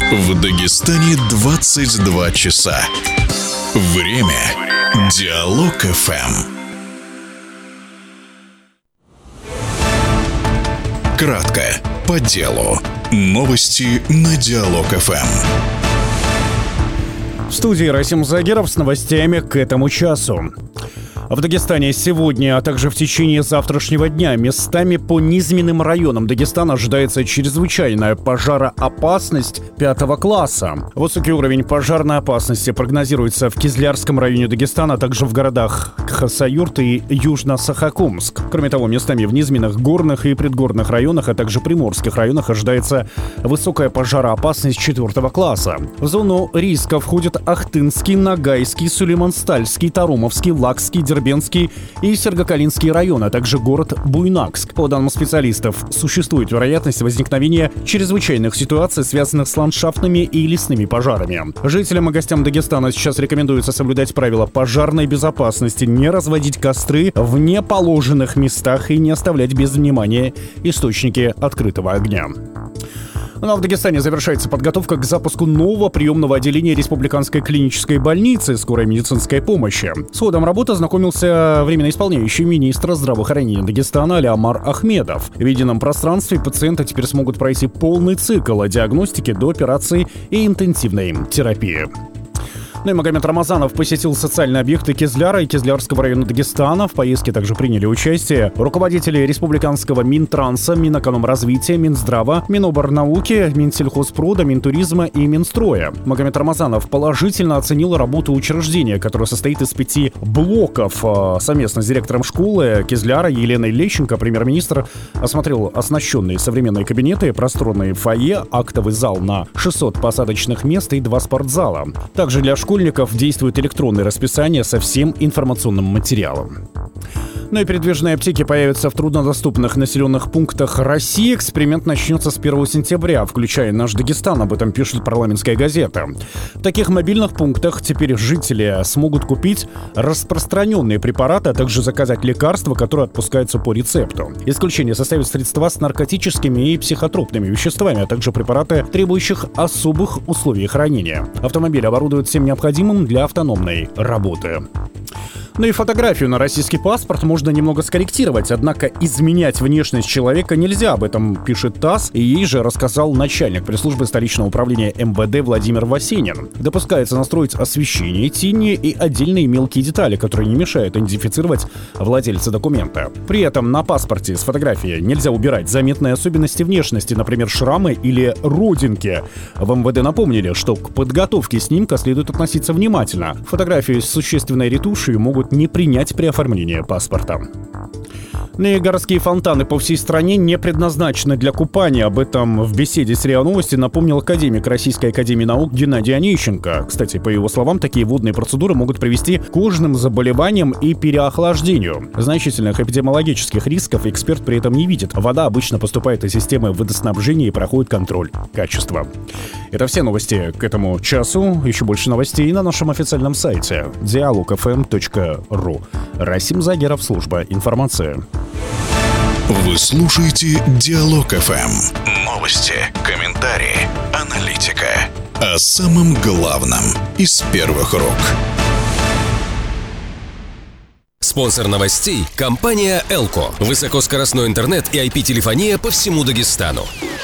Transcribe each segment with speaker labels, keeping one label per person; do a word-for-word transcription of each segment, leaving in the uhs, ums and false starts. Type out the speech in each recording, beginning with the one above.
Speaker 1: В Дагестане двадцать два часа. Время Диалог эф эм. Кратко, по делу. Новости на Диалог эф эм.
Speaker 2: В студии Расим Загеров с новостями к этому часу. В Дагестане сегодня, а также в течение завтрашнего дня местами по низменным районам Дагестана ожидается чрезвычайная пожароопасность пятого класса. Высокий уровень пожарной опасности прогнозируется в Кизлярском районе Дагестана, а также в городах Хасавюрт и Южно-Сахакумск. Кроме того, местами в низменных горных и предгорных районах, а также приморских районах ожидается высокая пожароопасность четвертого класса. В зону риска входят Ахтынский, Ногайский, Сулейманстальский, Тарумовский, Лакский, Дербенский и Сергокалинский районы, а также город Буйнакск. По данным специалистов, существует вероятность возникновения чрезвычайных ситуаций, связанных с ландшафтными и лесными пожарами. Жителям и гостям Дагестана сейчас рекомендуется соблюдать правила пожарной безопасности, не разводить костры в неположенных местах и не оставлять без внимания источники открытого огня. Ну а в Дагестане завершается подготовка к запуску нового приемного отделения Республиканской клинической больницы скорой медицинской помощи. С ходом работы ознакомился временно исполняющий министр здравоохранения Дагестана Алиамар Ахмедов. В едином пространстве пациенты теперь смогут пройти полный цикл от диагностики до операции и интенсивной терапии. Ну и Магомед Рамазанов посетил социальные объекты Кизляра и Кизлярского района Дагестана. В поездке также приняли участие руководители республиканского Минтранса, Минэкономразвития, Минздрава, Миноборнауки, Минсельхозпрода, Минтуризма и Минстроя. Магомед Рамазанов положительно оценил работу учреждения, которое состоит из пяти блоков. Совместно с директором школы Кизляра Еленой Лещенко премьер-министр осмотрел оснащенные современные кабинеты, просторные фойе, актовый зал на шестьсот посадочных мест и два спортзала. Также для школ школьников действует электронное расписание со всем информационным материалом. Ну и передвижные аптеки появятся в труднодоступных населенных пунктах России. Эксперимент начнется с первого сентября, включая наш Дагестан, об этом пишет парламентская газета. В таких мобильных пунктах теперь жители смогут купить распространенные препараты, а также заказать лекарства, которые отпускаются по рецепту. Исключение составят средства с наркотическими и психотропными веществами, а также препараты, требующих особых условий хранения. Автомобиль оборудуют всем необходимым для автономной работы. Ну и фотографию на российский паспорт можно немного скорректировать, однако изменять внешность человека нельзя, об этом пишет ТАСС, и ей же рассказал начальник пресс-службы столичного управления эм вэ дэ Владимир Васенин. Допускается настроить освещение, тени и отдельные мелкие детали, которые не мешают идентифицировать владельца документа. При этом на паспорте с фотографии нельзя убирать заметные особенности внешности, например, шрамы или родинки. В эм вэ дэ напомнили, что к подготовке снимка следует относиться внимательно. Фотографию с существенной ретушью могут не принять при оформлении паспорта. Ну и городские фонтаны по всей стране не предназначены для купания. Об этом в беседе с РИА Новости напомнил академик Российской академии наук Геннадий Онищенко. Кстати, по его словам, такие водные процедуры могут привести к кожным заболеваниям и переохлаждению. Значительных эпидемиологических рисков эксперт при этом не видит. Вода обычно поступает из системы водоснабжения и проходит контроль качества. Это все новости к этому часу. Еще больше новостей на нашем официальном сайте диалог эф эм точка ру. Расим Загеров, служба информации.
Speaker 1: Вы слушаете Диалог эф эм. Новости, комментарии, аналитика. О самом главном из первых рук.
Speaker 3: Спонсор новостей – компания «Элко». Высокоскоростной интернет и ай пи-телефония по всему Дагестану.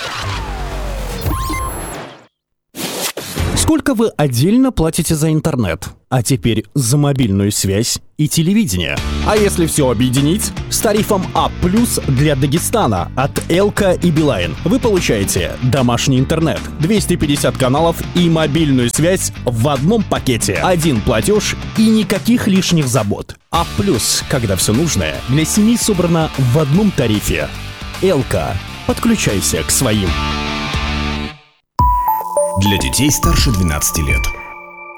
Speaker 2: Сколько вы отдельно платите за интернет? А теперь за мобильную связь и телевидение. А если все объединить? С тарифом А плюс для Дагестана от Элко и Билайн вы получаете домашний интернет, двести пятьдесят каналов и мобильную связь в одном пакете. Один платеж и никаких лишних забот. А плюс, когда все нужное для семьи собрано в одном тарифе. Элко. Подключайся к своим.
Speaker 4: Для детей старше двенадцати лет.